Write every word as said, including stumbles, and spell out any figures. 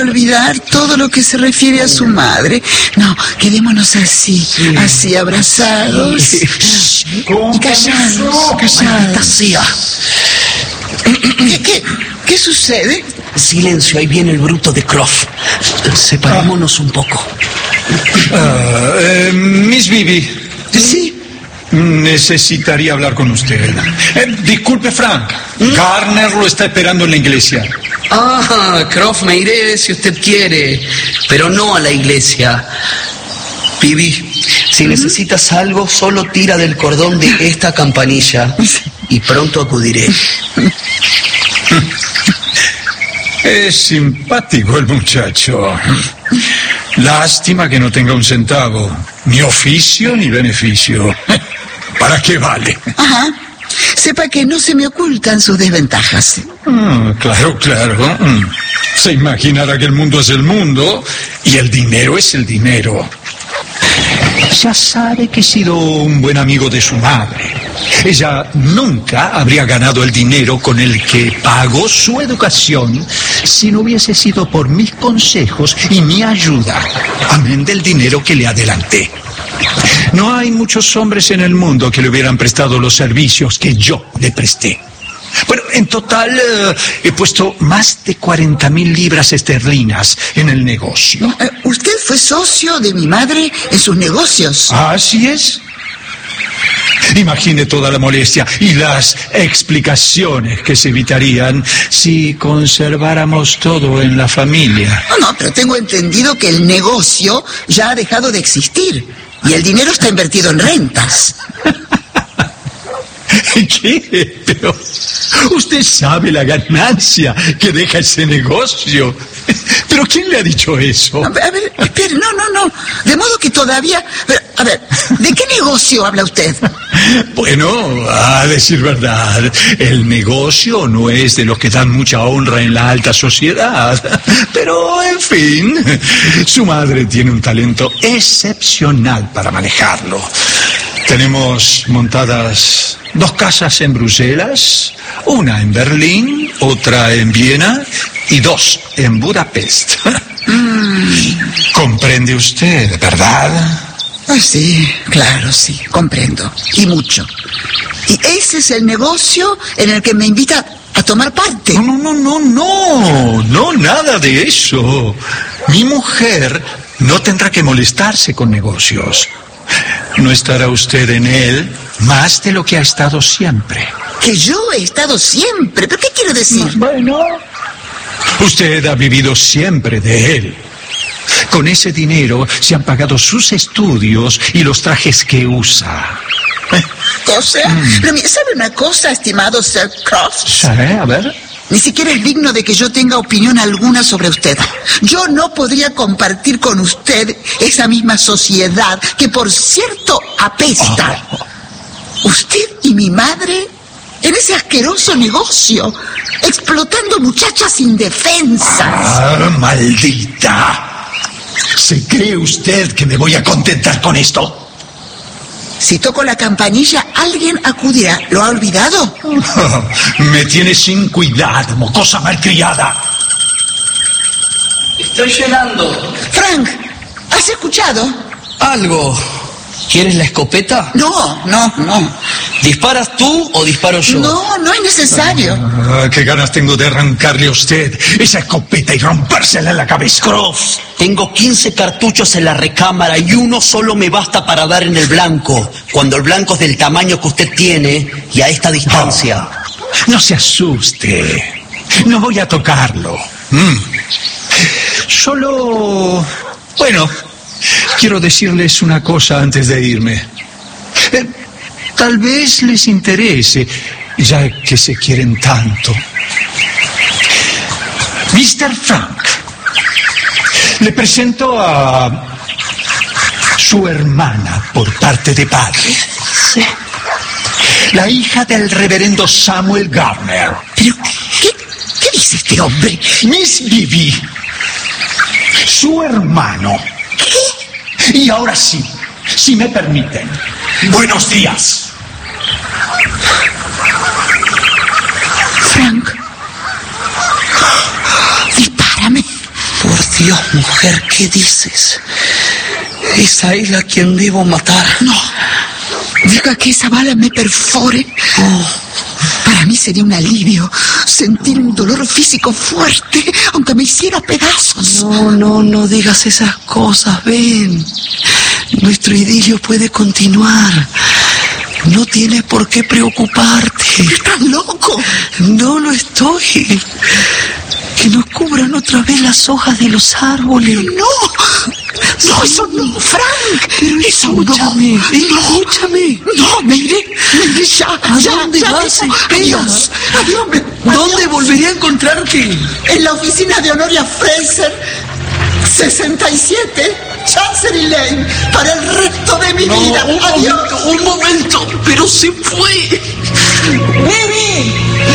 olvidar todo lo que se refiere a su madre. No, quedémonos así, sí. así abrazados. Sí. Y callados, callados. ¿Qué, qué, ¿Qué sucede? Silencio, ahí viene el bruto de Croft. Separémonos un poco. Uh, eh, Miss Bibi. Sí. Necesitaría hablar con usted. Eh, disculpe, Frank. ¿Mm? Garner lo está esperando en la iglesia. Ah, Croft, me iré si usted quiere, pero no a la iglesia. Bibi, si ¿Mm? necesitas algo, solo tira del cordón de esta campanilla y pronto acudiré. Es simpático el muchacho. Lástima que no tenga un centavo, ni oficio ni beneficio. ¿Para qué vale? Ajá. Sepa que no se me ocultan sus desventajas. Mm, claro, claro. Mm. Se imaginará que el mundo es el mundo y el dinero es el dinero. Ya sabe que he sido un buen amigo de su madre. Ella nunca habría ganado el dinero con el que pagó su educación si no hubiese sido por mis consejos y mi ayuda, amén del dinero que le adelanté. No hay muchos hombres en el mundo que le hubieran prestado los servicios que yo le presté. Bueno, en total uh, he puesto más de cuarenta mil libras esterlinas en el negocio. Uh, ¿Usted fue socio de mi madre en sus negocios? Así es. Imagine toda la molestia y las explicaciones que se evitarían si conserváramos todo en la familia. No, no, pero tengo entendido que el negocio ya ha dejado de existir y el dinero está invertido en rentas. ¿Qué? Pero usted sabe la ganancia que deja ese negocio. ¿Pero quién le ha dicho eso? A ver, a ver, espere, no, no, no. De modo que todavía... Pero, a ver, ¿de qué negocio habla usted? Bueno, a decir verdad, el negocio no es de los que dan mucha honra en la alta sociedad. Pero, en fin, su madre tiene un talento excepcional para manejarlo. Tenemos montadas dos casas en Bruselas, una en Berlín, otra en Viena y dos en Budapest. Mm. ¿Comprende usted, verdad? Ah, sí, claro, sí, comprendo. Y mucho. Y ese es el negocio en el que me invita a tomar parte. No, no, no, no, no, no, nada de eso. Mi mujer no tendrá que molestarse con negocios. No estará usted en él más de lo que ha estado siempre. ¿Que yo he estado siempre? ¿Pero qué quiere decir? Bueno, usted ha vivido siempre de él. Con ese dinero se han pagado sus estudios y los trajes que usa. O sea, mm. pero ¿sabe una cosa, estimado Sir Croft? Sí, a ver. Ni siquiera es digno de que yo tenga opinión alguna sobre usted. Yo no podría compartir con usted esa misma sociedad que, por cierto, apesta. Oh. Usted y mi madre en ese asqueroso negocio, explotando muchachas indefensas. ¡Ah, maldita! ¿Se cree usted que me voy a contentar con esto? Si toco la campanilla, alguien acudirá. ¿Lo ha olvidado? Oh, me tiene sin cuidado, mocosa malcriada. Estoy llenando. Frank, ¿has escuchado? Algo. ¿Quieres la escopeta? No, no, no. ¿Disparas tú o disparo yo? No, no es necesario. Ah, qué ganas tengo de arrancarle a usted esa escopeta y rompérsela en la cabeza. Croft, tengo quince cartuchos en la recámara y uno solo me basta para dar en el blanco, cuando el blanco es del tamaño que usted tiene y a esta distancia. No, no se asuste. No voy a tocarlo. Mm. Solo... Bueno, quiero decirles una cosa antes de irme. Eh, tal vez les interese, ya que se quieren tanto. mister Frank, le presento a su hermana por parte de padre. Sí. La hija del reverendo Samuel Garner. ¿Pero qué, qué dice este hombre? Miss Bibi, su hermano. ¿Qué? Y ahora sí, si me permiten. Buenos días. Frank, dispárame. Por Por Dios, mujer, ¿qué dices? ¿Es a él a quien debo matar? No. Deja que esa bala me perfore. Oh. Para mí sería un alivio sentir un dolor físico fuerte, aunque me hiciera pedazos. No, no, no digas esas cosas, ven. Nuestro idilio puede continuar. No tienes por qué preocuparte. ¿Estás loco? No lo estoy. Que nos cubran otra vez las hojas de los árboles. No, no, eso no, Frank. Pero eso escúchame, no. escúchame. No, me iré, me iré ya. ¿A ya, dónde ya, vas? eso. Espera. Adiós, adiós. me- ¿Dónde adiós. volveré a encontrarte? En la oficina de Honoria Fraser, sesenta y siete, Chancery Lane, para el resto de mi vida. un Adiós. momento, un momento, pero se fue. ¡Mimi!